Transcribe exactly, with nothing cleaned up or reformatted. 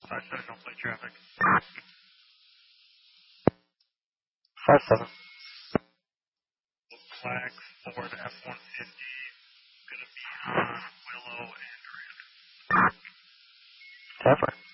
five seven, don't play traffic. Five seven. Flag Ford F one fifty, gonna be on Willow and Durant. Taffer.